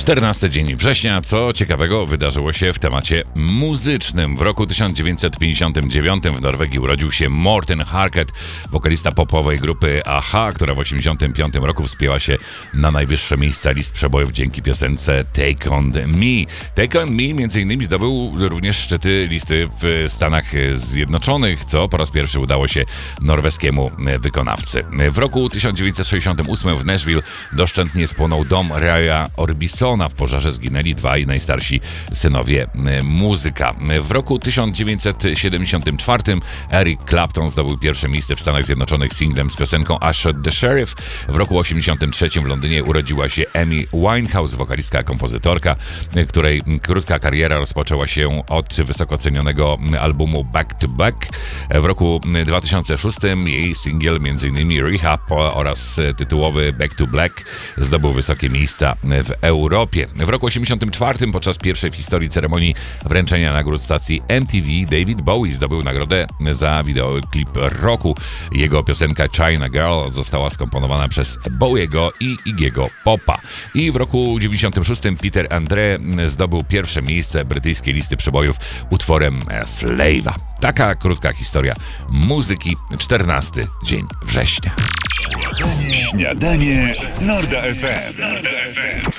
14 dzień września. Co ciekawego wydarzyło się w temacie muzycznym? W roku 1959 w Norwegii urodził się Morten Harket, wokalista popowej grupy a-ha, która w 1985 roku wspięła się na najwyższe miejsca list przebojów dzięki piosence Take On Me. Take On Me między innymi zdobył również szczyty listy w Stanach Zjednoczonych, co po raz pierwszy udało się norweskiemu wykonawcy. W roku 1968 w Nashville doszczętnie spłonął dom Raya Orbisona. W pożarze zginęli dwaj najstarsi synowie muzyka. W roku 1974 Eric Clapton zdobył pierwsze miejsce w Stanach Zjednoczonych singlem z piosenką I Shot the Sheriff. W roku 1983 w Londynie urodziła się Amy Winehouse, wokalistka, kompozytorka, której krótka kariera rozpoczęła się od wysoko cenionego albumu Back to Back. W roku 2006 jej singiel m.in. Rehab oraz tytułowy Back to Black zdobył wysokie miejsca w Europie. W roku 1984 podczas pierwszej w historii ceremonii wręczenia nagród stacji MTV David Bowie zdobył nagrodę za wideoklip roku. Jego piosenka China Girl została skomponowana przez Bowiego i Iggy'ego Popa. I w roku 1996 Peter Andre zdobył pierwsze miejsce brytyjskiej listy przebojów utworem Flava. Taka krótka historia muzyki. 14 dzień września. Śniadanie z Norda FM.